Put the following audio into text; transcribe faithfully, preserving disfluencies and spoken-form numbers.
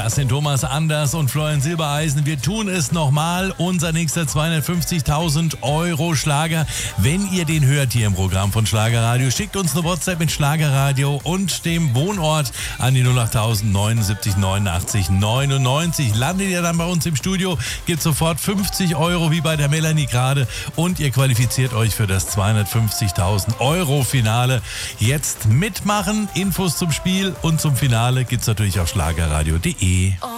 Das sind Thomas Anders und Florian Silbereisen. Wir tun es nochmal. Unser nächster zweihundertfünfzigtausend Euro Schlager. Wenn ihr den hört hier im Programm von Schlagerradio, schickt uns eine WhatsApp mit Schlagerradio und dem Wohnort an die null acht null neunundsiebzig neunundachtzig neunundneunzig. Landet ihr dann bei uns im Studio, gibt sofort fünfzig Euro wie bei der Melanie gerade und ihr qualifiziert euch für das zweihundertfünfzigtausend Euro Finale. Jetzt mitmachen. Infos zum Spiel und zum Finale gibt's natürlich auf schlagerradio punkt de.